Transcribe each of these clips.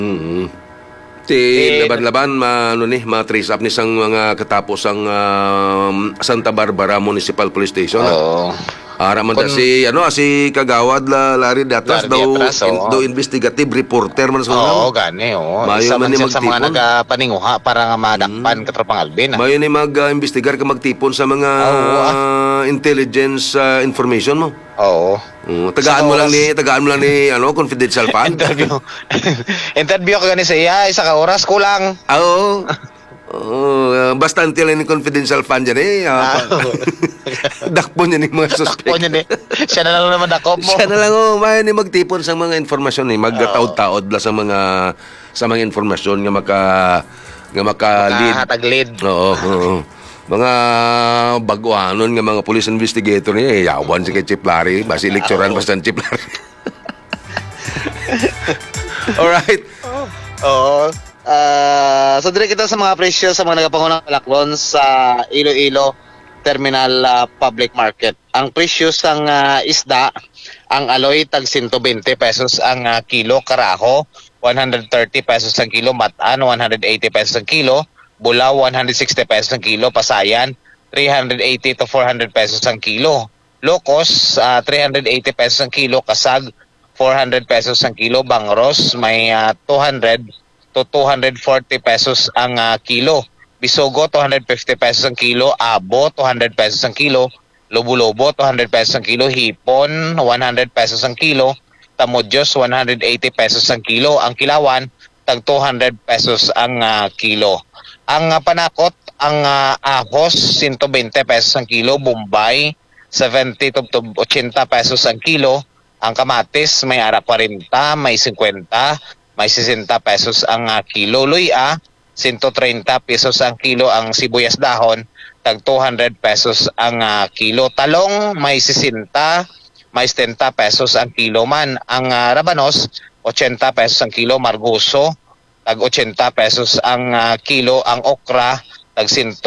Mm. Ti laban-laban ma-trace up ni sang mga katapos ang Santa Barbara Municipal Police Station. Oo. Ara man si si Kagawad Larry Datras daw investigative reporter man sa Oo, gani. Isa man siya sa mga nagapaninguha para nga madakpan Katropang Alvin. Mayo ni mag-investigar ka magtipon sa mga intelligence information mo. Oo. Tagaan mo lang ni confidential fund. Interview ka gani sa iya, isa ka oras kulang. Oo. Bastante lang ni confidential fund dyan Dakpo niya ni mga suspect. Dakpo niya ni. Siya na lang naman dakop mo. Siya na lang mayo ni magtipon sa mga informasyon magtaod-taod bla sa mga informasyon nga maka-lead. Makatag-lead. Oo. Mga baguanon nga mga police investigator niya, yawan si kay Chief Larry, basi lecturean basta Chief Larry. Alright. Oo. So dire kita sa mga presyo sa mga nagapangunang balaklon sa Iloilo Terminal Public Market. Ang presyo sang isda, ang aloy tag 120 pesos ang kilo, karaho 130 pesos ang kilo, matan 180 pesos ang kilo, bulaw 160 pesos ang kilo, pasayan 380 to 400 pesos ang kilo, lokos 380 pesos ang kilo, kasag 400 pesos ang kilo, bangros may 200 to 240 pesos ang kilo, bisogo 250 pesos ang kilo, abo 200 pesos ang kilo, lobo-lobo 200 pesos ang kilo, hipon 100 pesos ang kilo, tamodyos 180 pesos ang kilo, ang kilawan tag 200 pesos ang kilo. Ang panakot, ang ahos 120 pesos ang kilo, bombay 70 to 80 pesos ang kilo, ang kamatis may ara 40, may 50, may 60 pesos ang kilo, luya 130 pesos ang kilo, ang sibuyas dahon tag 200 pesos ang kilo, talong may 60, may 70 pesos ang kilo man, ang rabanos 80 pesos ang kilo, marguso tag 80 pesos ang kilo, ang okra tag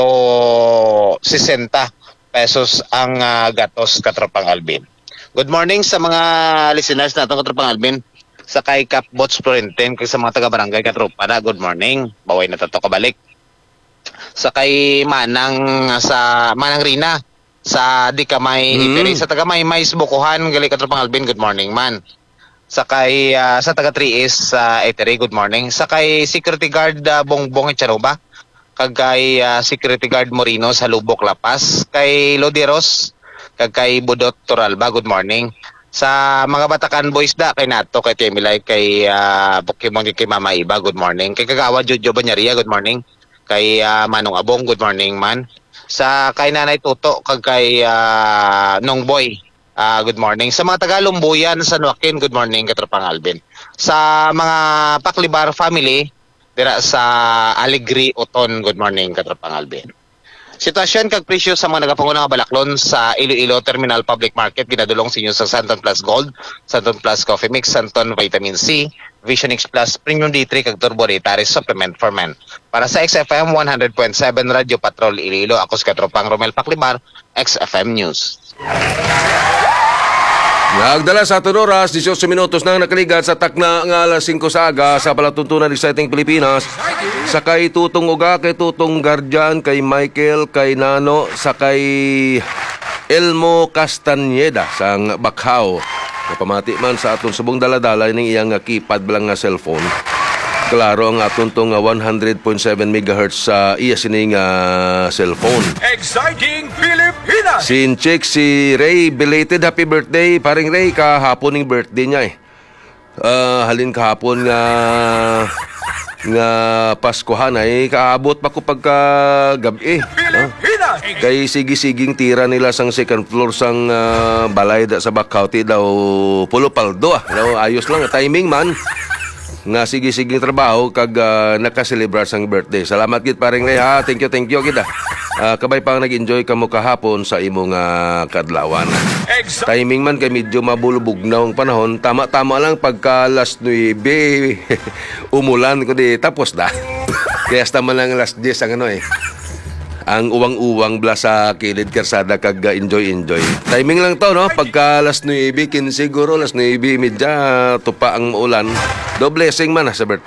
160 pesos ang gatos, Katropang Alvin. Good morning sa mga listeners natin, Katropang Alvin. Sa kay Cap Bots Florentine, kay sa mga taga-barangay Katropa na, good morning. Baway na tato kabalik. Sa kay Manang Rina, sa Dikamay Ipiri, sa taga-Maymay Bukuhan, gali Katropang Alvin, good morning man. Sa kay sa taga-Triis Itiri, good morning. Sa kay Security Guard Bongbong Echaroba, kay Security Guard Morino sa Lubok Lapas, kay Lodiros, kay Budot Turalba, good morning. Sa mga Batakan boys kay Nato, kay Temilay, kay Pokemon, kay Mama Iba, good morning. Kay Kagawa Jojo Banyaria, good morning. Kay Manong Abong, good morning man. Sa kay Nanay Tuto, kay Nongboy, good morning. Sa mga taga-Lumbuyan, San Joaquin, good morning, Katropang Alvin. Sa mga Paklibar family, dira sa Alegri, Oton, good morning, Katropang Alvin. Sitwasyon kag presyo sa mga nagapangunang balaklon sa Iloilo Terminal Public Market, ginadulong sa inyo sa Santon Plus Gold, Santon Plus Coffee Mix, Santon Vitamin C, Vision X Plus Premium D3 kag Turbo Dietary Supplement for Men. Para sa XFM 100.7 Radio Patrol Iloilo, ako si Katropang Romel Paklibar, XFM News. Nagdala sa aton oras, 18 minutos nang nakaligat sa takna nga alas 5 sa aga sa palatuntunan ng Exciting Pilipinas. Sa kay Tutong Uga, kay Tutong Guardian, kay Michael, kay Nano, sa kay Elmo Castañeda sang Bakhaw. Napamati man sa aton subong daladala ng iyang keypad lang nga cellphone. Klaro ang aton tong 100.7 MHz sa iya sining cellphone. Exciting Pilipinas! Sinchik si Ray, belated happy birthday. Paring Ray, kahapon ng birthday niya halin kahapon nga Paskuhan ay kaabot pa ko pagka gabi. Kay sige-siging tira nila sang second floor sang balay sa Bakhaw daw pulo paldo daw ayos lang timing man. Nga sige-siging trabaho kag nakaselebrar sang birthday. Salamat gid paring Ray ha. Thank you gid. Kabay pang nag-enjoy kamo kahapon sa imong kadlawan. Timing man kay medyo mabulubog na ang panahon. Tama-tama lang pagka last 9 umulan kundi tapos na. Kaya hasta man lang last 10 ang ang uwang-uwang bla sa kilid karsada kag enjoy. Timing lang to no, pagka alas 9:15 siguro, alas 9:30 tupa ang ulan. Do blessing man sa birthday.